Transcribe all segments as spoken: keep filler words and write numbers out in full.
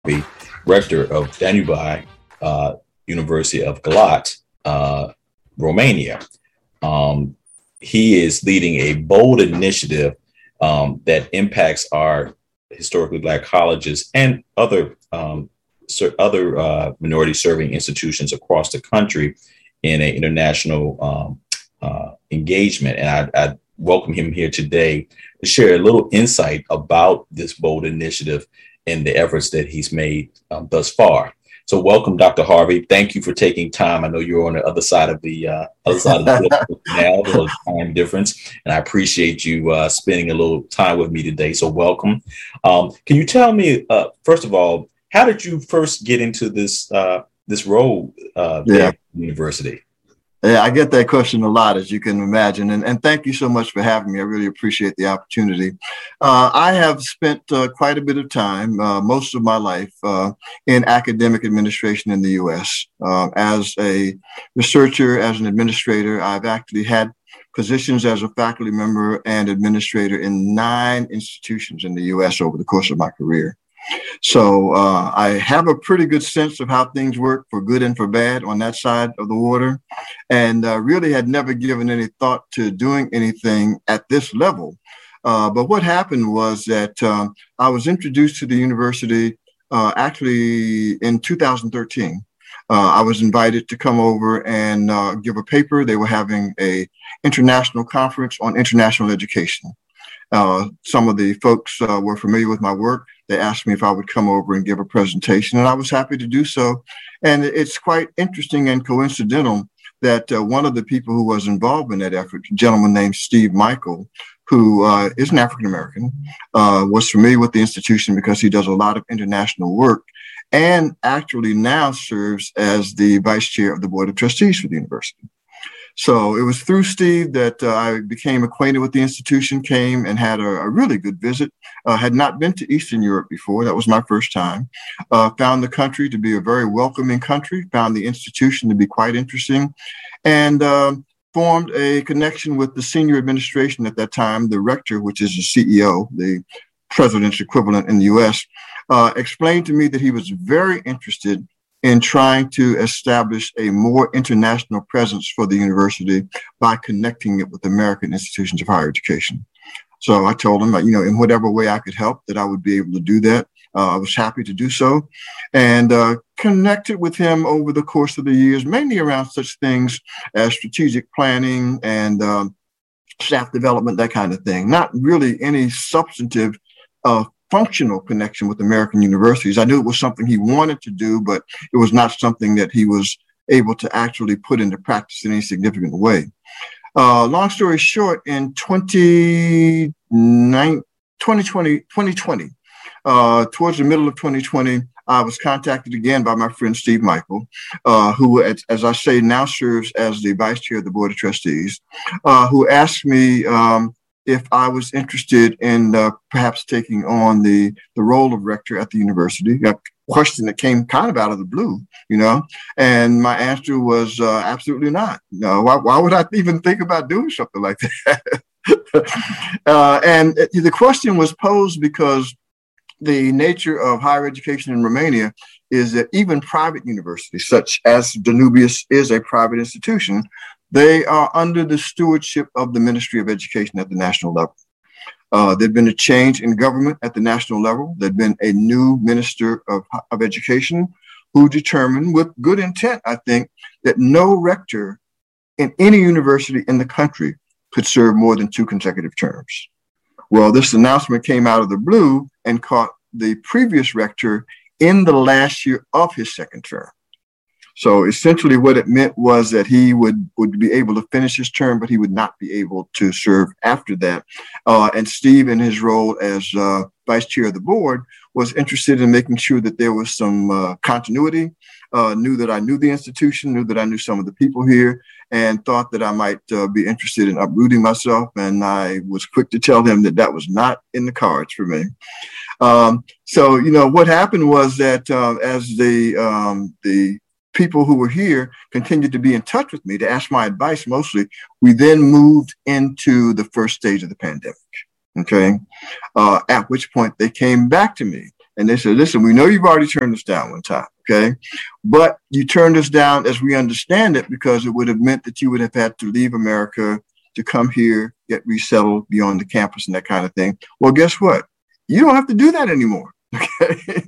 Harvey, rector of Danube uh, University of Galat, uh, Romania. Um, he is leading a bold initiative um, that impacts our historically Black colleges and other um, ser- other uh, minority serving institutions across the country in an international um, uh, engagement. And I, I welcome him here today to share a little insight about this bold initiative and the efforts that he's made um, thus far. So welcome, Doctor Harvey. Thank you for taking time. I know you're on the other side of the uh, other side of the now, the time difference, and I appreciate you uh, spending a little time with me today. So welcome. Um, can you tell me, uh, first of all, how did you first get into this uh, this role uh, yeah. there at the university? Yeah, I get that question a lot, as you can imagine. And, and thank you so much for having me. I really appreciate the opportunity. Uh, I have spent uh, quite a bit of time, uh, most of my life, uh, in academic administration in the U S. Uh, as a researcher, as an administrator, I've actually had positions as a faculty member and administrator in nine institutions in the U S over the course of my career. So uh, I have a pretty good sense of how things work for good and for bad on that side of the water, and uh, really had never given any thought to doing anything at this level. Uh, but what happened was that um, I was introduced to the university uh, actually in two thousand thirteen. Uh, I was invited to come over and uh, give a paper. They were having a international conference on international education. Uh, some of the folks uh, were familiar with my work. They asked me if I would come over and give a presentation, and I was happy to do so. And it's quite interesting and coincidental that uh, one of the people who was involved in that effort, a gentleman named Steve Michael, who uh, is an African-American, uh, was familiar with the institution because he does a lot of international work and actually now serves as the vice chair of the board of trustees for the university. So it was through Steve that uh, I became acquainted with the institution, came and had a, a really good visit. Uh, had not been to Eastern Europe before. That was my first time. Uh, found the country to be a very welcoming country, found the institution to be quite interesting, and uh, formed a connection with the senior administration at that time, the rector, which is the C E O, the president's equivalent in the U S, uh, explained to me that he was very interested in trying to establish a more international presence for the university by connecting it with American institutions of higher education. So I told him, you know, in whatever way I could help, that I would be able to do that. Uh, I was happy to do so, and uh, connected with him over the course of the years, mainly around such things as strategic planning and um, staff development, that kind of thing. Not really any substantive uh, functional connection with American universities. I knew it was something he wanted to do, but it was not something that he was able to actually put into practice in any significant way. Uh, long story short, in twenty twenty, uh, towards the middle of twenty twenty, I was contacted again by my friend Steve Michael, uh, who, as, as I say, now serves as the vice chair of the board of trustees, uh, who asked me um, if I was interested in uh, perhaps taking on the, the role of rector at the university. A question that came kind of out of the blue, you know, and my answer was uh, absolutely not. No, why, why would I even think about doing something like that? uh, and the question was posed because the nature of higher education in Romania is that even private universities, such as Danubius is a private institution, they are under the stewardship of the Ministry of Education at the national level. Uh, there'd been a change in government at the national level. There'd been a new minister of, of education who determined, with good intent, I think, that no rector in any university in the country could serve more than two consecutive terms. Well, this announcement came out of the blue and caught the previous rector in the last year of his second term. So essentially what it meant was that he would, would be able to finish his term, but he would not be able to serve after that. Uh, and Steve, in his role as uh, vice chair of the board, was interested in making sure that there was some uh, continuity, uh, knew that I knew the institution, knew that I knew some of the people here, and thought that I might uh, be interested in uprooting myself. And I was quick to tell him that that was not in the cards for me. Um, so, you know, what happened was that uh, as the um, the people who were here continued to be in touch with me to ask my advice mostly, we then moved into the first stage of the pandemic. Okay. Uh, at which point they came back to me And they said, listen, we know you've already turned us down one time, okay? But you turned us down as we understand it because it would have meant that you would have had to leave America to come here, get resettled beyond the campus and that kind of thing. Well, guess what? You don't have to do that anymore. Okay.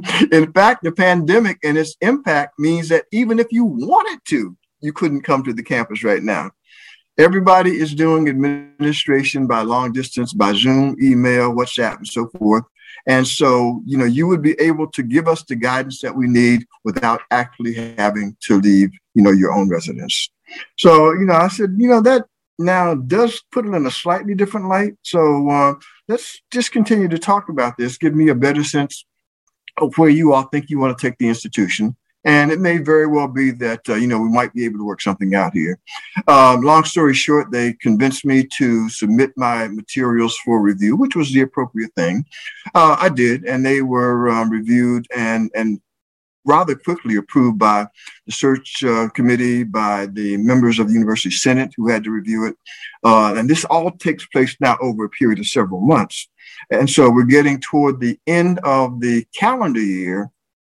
In fact, the pandemic and its impact means that even if you wanted to, you couldn't come to the campus right now. Everybody is doing administration by long distance, by Zoom, email, WhatsApp, and so forth. And so, you know, you would be able to give us the guidance that we need without actually having to leave, you know, your own residence. So, you know, I said, you know, that now does put it in a slightly different light. So uh, let's just continue to talk about this. Give me a better sense of where you all think you want to take the institution. And it may very well be that, uh, you know, we might be able to work something out here. Um, long story short, they convinced me to submit my materials for review, which was the appropriate thing. Uh, I did, and they were um, reviewed and, and rather quickly approved by the search uh, committee, by the members of the University Senate who had to review it. Uh, and this all takes place now over a period of several months. And so we're getting toward the end of the calendar year.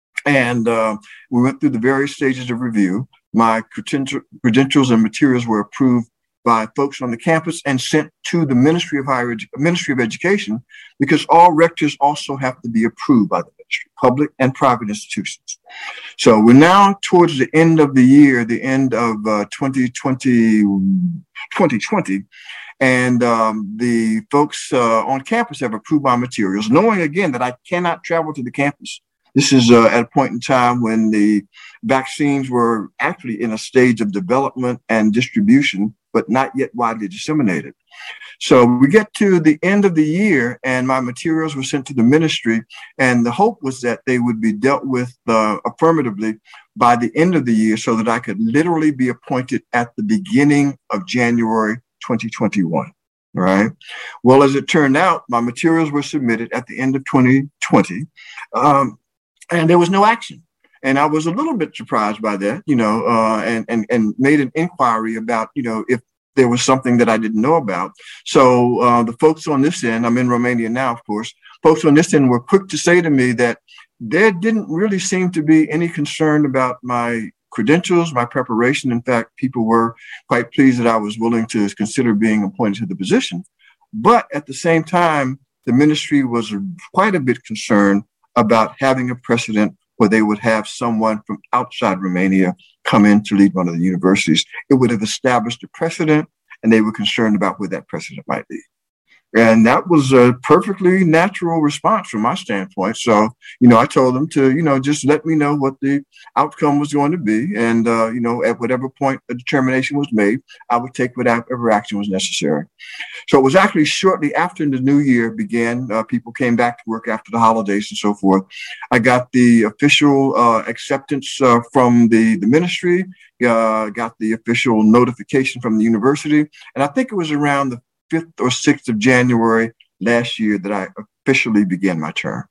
And uh, we went through the various stages of review. My credentials and materials were approved by folks on the campus and sent to the Ministry of Higher Edu- Ministry of Education, because all rectors also have to be approved by the ministry, public and private institutions. So we're now towards the end of the year, the end of uh, twenty twenty, twenty twenty. And um, the folks uh, on campus have approved my materials, knowing again that I cannot travel to the campus. This is uh, at a point in time when the vaccines were actually in a stage of development and distribution, but not yet widely disseminated. So we get to the end of the year and my materials were sent to the ministry, and the hope was that they would be dealt with uh, affirmatively by the end of the year so that I could literally be appointed at the beginning of January twenty twenty-one. All right. Well, as it turned out, my materials were submitted at the end of twenty twenty. Um, And there was no action. And I was a little bit surprised by that, you know, uh, and, and, and made an inquiry about, you know, if there was something that I didn't know about. So uh, the folks on this end, I'm in Romania now, of course, folks on this end were quick to say to me that there didn't really seem to be any concern about my credentials, my preparation. In fact, people were quite pleased that I was willing to consider being appointed to the position. But at the same time, the ministry was quite a bit concerned about having a precedent where they would have someone from outside Romania come in to lead one of the universities. It would have established a precedent, and they were concerned about where that precedent might be. And that was a perfectly natural response from my standpoint. So, you know, I told them to, you know, just let me know what the outcome was going to be. And, uh, you know, at whatever point a determination was made, I would take whatever action was necessary. So it was actually shortly after the new year began, uh, people came back to work after the holidays and so forth. I got the official uh, acceptance uh, from the, the ministry, uh, got the official notification from the university. And I think it was around the fifth or sixth of January last year that I officially began my term.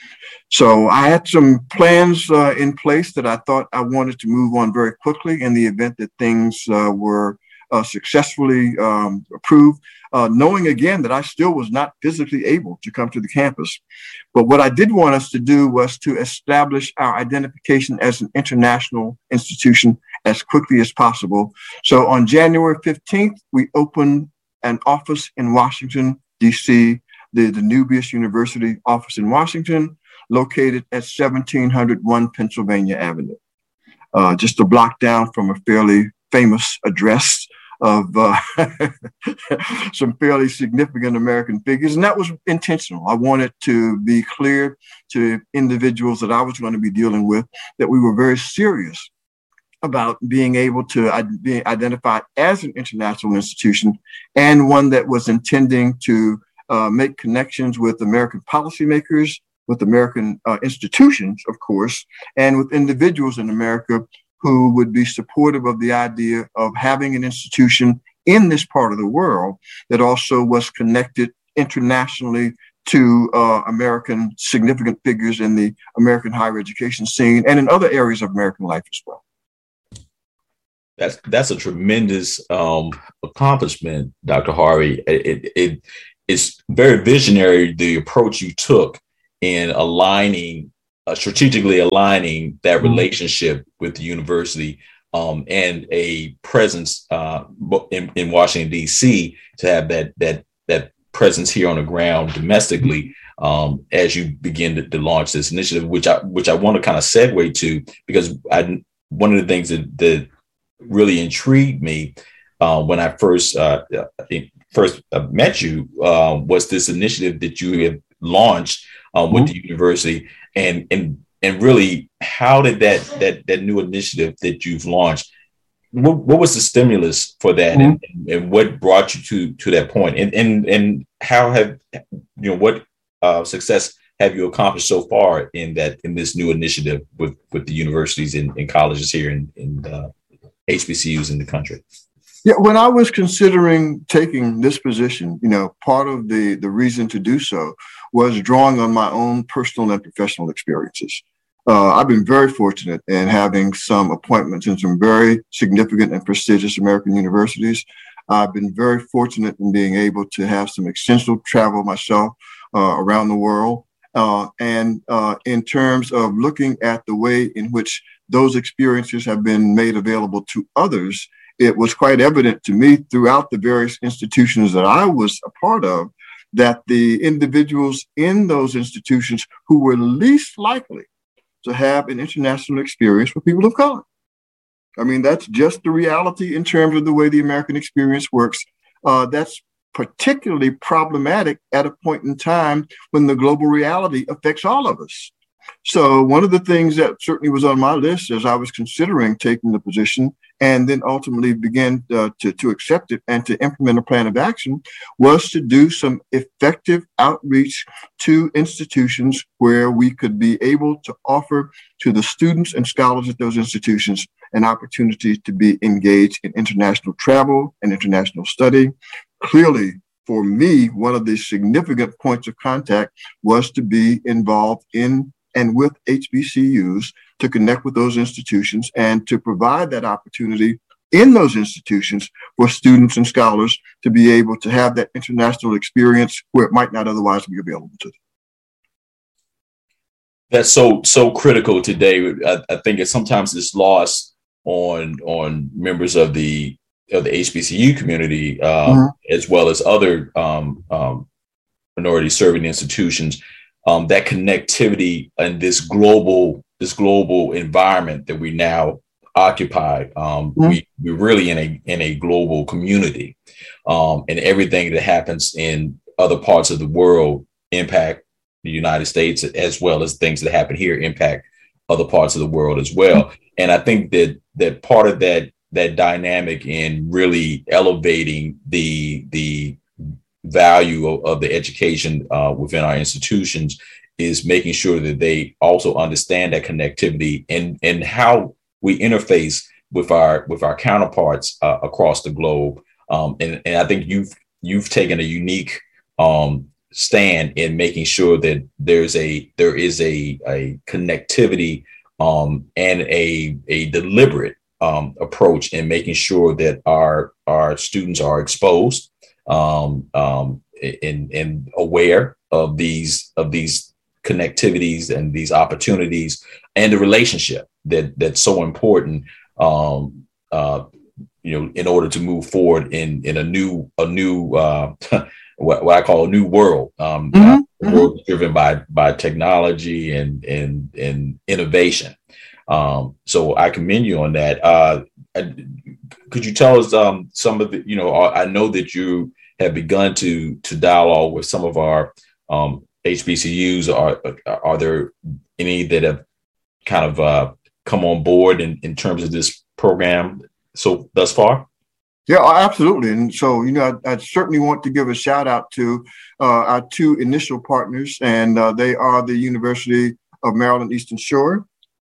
So I had some plans uh, in place that I thought I wanted to move on very quickly in the event that things uh, were uh, successfully um, approved, uh, knowing again that I still was not physically able to come to the campus. But what I did want us to do was to establish our identification as an international institution as quickly as possible. So on January fifteenth, we opened an office in Washington, D C, the, the Nubius University office in Washington, located at seventeen oh one Pennsylvania Avenue, uh, just a block down from a fairly famous address of uh, some fairly significant American figures. And that was intentional. I wanted to be clear to individuals that I was going to be dealing with that we were very serious about being able to be identified as an international institution and one that was intending to uh, make connections with American policymakers, with American uh, institutions, of course, and with individuals in America who would be supportive of the idea of having an institution in this part of the world that also was connected internationally to uh, American significant figures in the American higher education scene and in other areas of American life as well. That's that's a tremendous um, accomplishment, Doctor Harvey. It, it, it it's very visionary, the approach you took in aligning, uh, strategically aligning that relationship with the university, um, and a presence uh, in, in Washington, D C to have that that that presence here on the ground domestically, um, as you begin to, to launch this initiative, which I which I want to kind of segue to, because I one of the things that, that really intrigued me uh, when I first uh, first met you uh, was this initiative that you have launched um, with mm-hmm. the university, and and and really, how did that that that new initiative that you've launched, what, what was the stimulus for that, mm-hmm. and, and what brought you to to that point, and and and how have you know what uh, success have you accomplished so far in that in this new initiative with with the universities and, and colleges here in in uh, H B C Us in the country? Yeah, when I was considering taking this position, you know, part of the, the reason to do so was drawing on my own personal and professional experiences. Uh, I've been very fortunate in having some appointments in some very significant and prestigious American universities. I've been very fortunate in being able to have some extensive travel myself uh, around the world. Uh, and uh, in terms of looking at the way in which those experiences have been made available to others, it was quite evident to me throughout the various institutions that I was a part of that the individuals in those institutions who were least likely to have an international experience were people of color. I mean, that's just the reality in terms of the way the American experience works. Uh, that's particularly problematic at a point in time when the global reality affects all of us. So one of the things that certainly was on my list as I was considering taking the position and then ultimately began uh, to, to accept it and to implement a plan of action was to do some effective outreach to institutions where we could be able to offer to the students and scholars at those institutions an opportunity to be engaged in international travel and international study. Clearly, for me, one of the significant points of contact was to be involved in and with H B C Us to connect with those institutions and to provide that opportunity in those institutions for students and scholars to be able to have that international experience where it might not otherwise be available to them. That's so, so critical today. I, I think it sometimes it's lost on, on members of the, of the H B C U community, um, mm-hmm. as well as other um, um, minority serving institutions. Um, that connectivity and this global this global environment that we now occupy, um, mm-hmm. we we're really in a in a global community, um, and everything that happens in other parts of the world impact the United States, as well as things that happen here impact other parts of the world as well. Mm-hmm. And I think that that part of that that dynamic in really elevating the the value of, of the education uh, within our institutions is making sure that they also understand that connectivity and and how we interface with our with our counterparts uh, across the globe. Um, and, and I think you've you've taken a unique um, stand in making sure that there's a there is a a connectivity um, and a a deliberate um, approach in making sure that our our students are exposed um, um, and, and aware of these of these connectivities and these opportunities and the relationship that that's so important, um, uh, you know, in order to move forward in in a new a new uh, what, what I call a new world, um, mm-hmm. a world mm-hmm. driven by by technology and and and innovation. Um, so I commend you on that. Uh, could you tell us um, some of the, you know, I know that you have begun to to dialogue with some of our um, H B C Us. Are are there any that have kind of uh, come on board in, in terms of this program so thus far? Yeah, absolutely. And so, you know, I, I certainly want to give a shout out to uh, our two initial partners, and uh, they are the University of Maryland Eastern Shore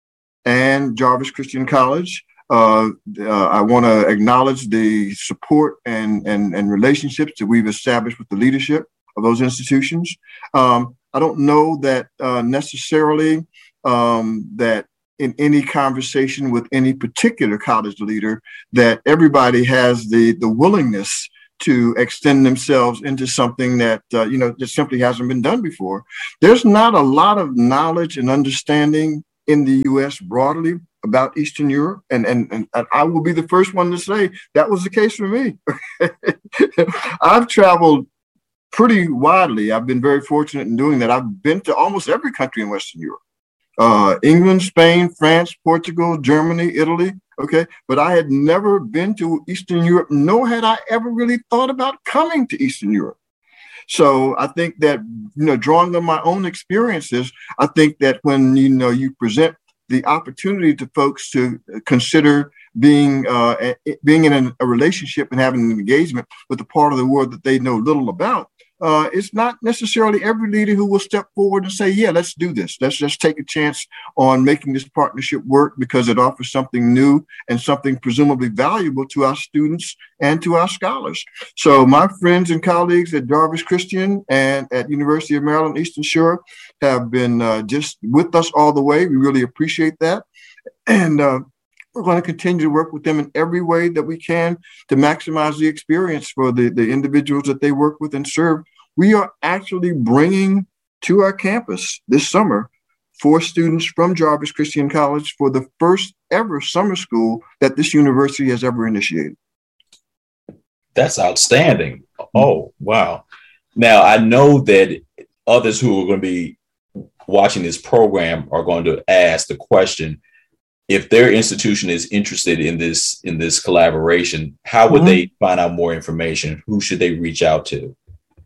and Jarvis Christian College. Uh, uh, I want to acknowledge the support and, and, and relationships that we've established with the leadership of those institutions. Um, I don't know that uh, necessarily um, that in any conversation with any particular college leader that everybody has the, the willingness to extend themselves into something that, uh, you know, just simply hasn't been done before. There's not a lot of knowledge and understanding in the U S broadly about Eastern Europe. And, and, and I will be the first one to say that was the case for me. I've traveled pretty widely. I've been very fortunate in doing that. I've been to almost every country in Western Europe. Uh, England, Spain, France, Portugal, Germany, Italy. Okay. But I had never been to Eastern Europe, nor had I ever really thought about coming to Eastern Europe. So I think that, you know, drawing on my own experiences, I think that when, you know, you present the opportunity to folks to consider being uh, being in a relationship and having an engagement with a part of the world that they know little about, Uh, it's not necessarily every leader who will step forward and say, yeah, let's do this. Let's just take a chance on making this partnership work because it offers something new and something presumably valuable to our students and to our scholars. So my friends and colleagues at Jarvis Christian and at University of Maryland Eastern Shore have been uh, just with us all the way. We really appreciate that. And uh, we're going to continue to work with them in every way that we can to maximize the experience for the, the individuals that they work with and serve. We are actually bringing to our campus this summer four students from Jarvis Christian College for the first ever summer school that this university has ever initiated. That's outstanding. Oh, wow. Now, I know that others who are going to be watching this program are going to ask the question, if their institution is interested in this in this collaboration, how would mm-hmm. they find out more information? Who should they reach out to?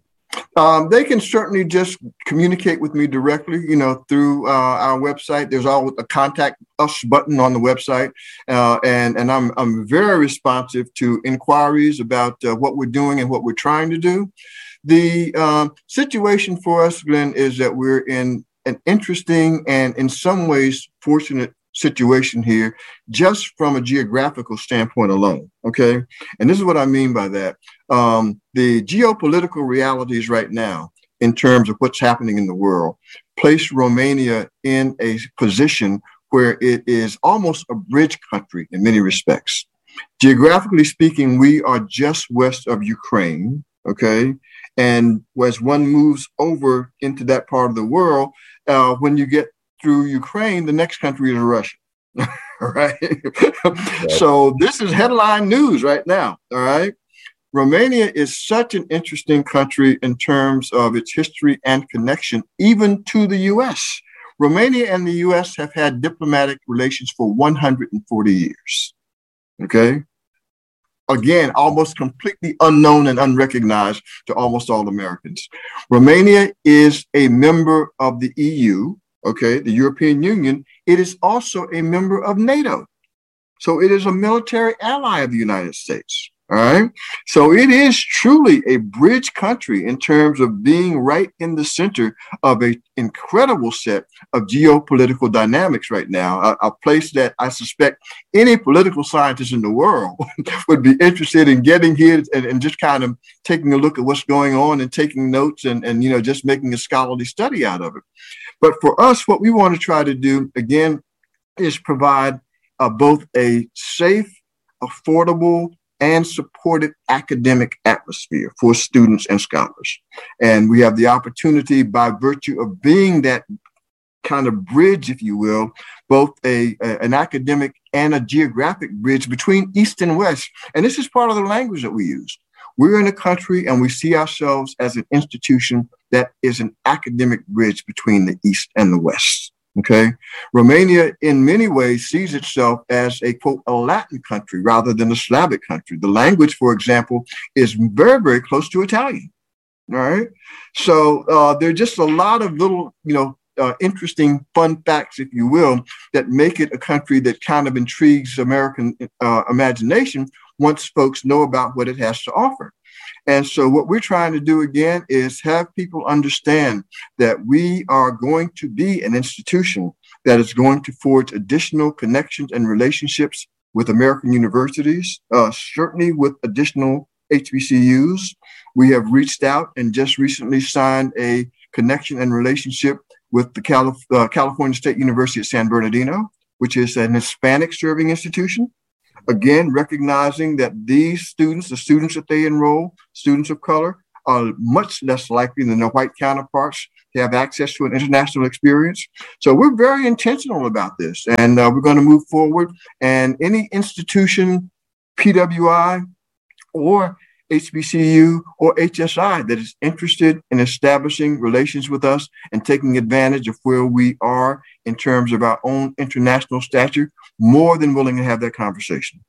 Um, they can certainly just communicate with me directly, you know, through uh, our website. There's always a contact us button on the website. Uh, and and I'm, I'm very responsive to inquiries about uh, what we're doing and what we're trying to do. The uh, situation for us, Glenn, is that we're in an interesting and in some ways fortunate situation here, just from a geographical standpoint alone. Okay. And this is what I mean by that. Um, the geopolitical realities right now, in terms of what's happening in the world, place Romania in a position where it is almost a bridge country in many respects. Geographically speaking, we are just west of Ukraine. Okay. And as one moves over into that part of the world, uh, when you get through Ukraine, the next country is Russia. All right. Right. So this is headline news right now. All right. Romania is such an interesting country in terms of its history and connection, even to the U S. Romania and the U S have had diplomatic relations for one hundred forty years. Okay. Again, almost completely unknown and unrecognized to almost all Americans. Romania is a member of the E U. Okay, the European Union. It is also a member of NATO. So it is a military ally of the United States. All right. So it is truly a bridge country in terms of being right in the center of an incredible set of geopolitical dynamics right now, a, a place that I suspect any political scientist in the world would be interested in getting here and, and just kind of taking a look at what's going on and taking notes and, and, you know, just making a scholarly study out of it. But for us, what we want to try to do, again, is provide uh, both a safe, affordable, and supported academic atmosphere for students and scholars. And we have the opportunity, by virtue of being that kind of bridge, if you will, both a, a an academic and a geographic bridge between East and West. And this is part of the language that we use. We're in a country and we see ourselves as an institution that is an academic bridge between the East and the West. Okay. Romania, in many ways, sees itself as a, quote, a Latin country rather than a Slavic country. The language, for example, is very, very close to Italian. All right. So uh, there are just a lot of little, you know, uh, interesting, fun facts, if you will, that make it a country that kind of intrigues American uh, imagination once folks know about what it has to offer. And so what we're trying to do, again, is have people understand that we are going to be an institution that is going to forge additional connections and relationships with American universities, uh, certainly with additional H B C Us. We have reached out and just recently signed a connection and relationship with the Calif- uh, California State University at San Bernardino, which is an Hispanic serving institution. again, recognizing that these students, the students that they enroll, students of color, are much less likely than their white counterparts to have access to an international experience. So we're very intentional about this, and uh, we're going to move forward. And any institution, P W I or H B C U or H S I, that is interested in establishing relations with us and taking advantage of where we are in terms of our own international stature, more than willing to have that conversation.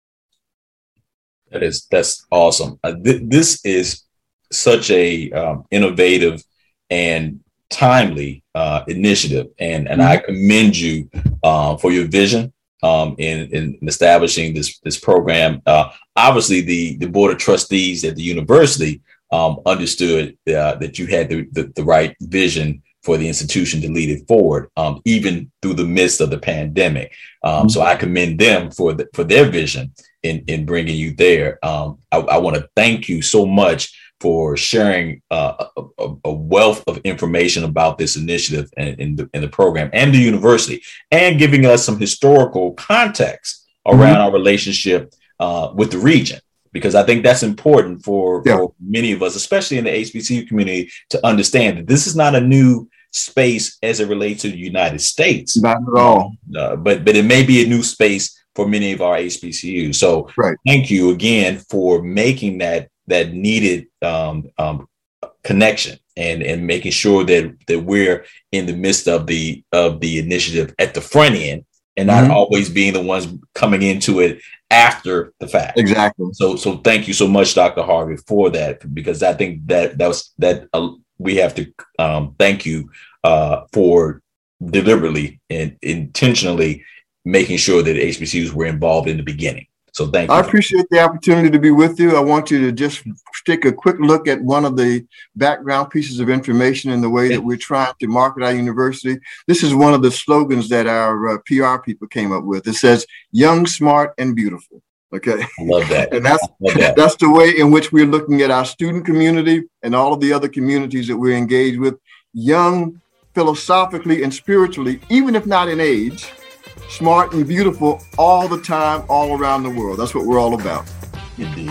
That is, that's awesome. Uh, th- this is such a um, innovative and timely uh, initiative, and and mm-hmm. I commend you uh, for your vision um, in, in establishing this this program. Uh, obviously, the the board of trustees at the university um, understood uh, that you had the, the the right vision for the institution to lead it forward, um, even through the midst of the pandemic. Um, mm-hmm. So I commend them for the, for their vision in in bringing you there. Um, I, I want to thank you so much for sharing uh, a, a wealth of information about this initiative and in the, in the program and the university, and giving us some historical context around mm-hmm. our relationship uh, with the region, because I think that's important for, yeah. for many of us, especially in the H B C U community, to understand that this is not a new space as it relates to the United States. Not at all. Uh, but, but it may be a new space for many of our H B C Us. So right. Thank you again for making that that needed um, um, connection and, and making sure that, that we're in the midst of the of the initiative at the front end, and not mm-hmm. always being the ones coming into it after the fact. Exactly. So so thank you so much, Doctor Harvey, for that, because I think that that was that uh, we have to um, thank you uh, for deliberately and intentionally making sure that H B C Us were involved in the beginning. So thank you. I appreciate the opportunity to be with you. I want you to just take a quick look at one of the background pieces of information in the way that we're trying to market our university. This is one of the slogans that our uh, P R people came up with. It says, young, smart, and beautiful. Okay. I love that. And that's, that. that's the way in which we're looking at our student community and all of the other communities that we're engaged with. Young, philosophically and spiritually, even if not in age, smart and beautiful all the time, all around the world. That's what we're all about. Indeed.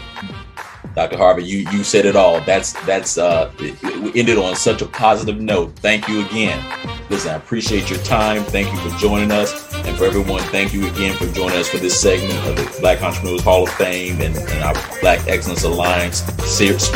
Doctor Harvey, you you said it all. That's that's uh it, it ended on such a positive note. Thank you again. Listen, I appreciate your time. Thank you for joining us. And for everyone, thank you again for joining us for this segment of the Black Entrepreneurs Hall of Fame and, and our Black Excellence Alliance speaker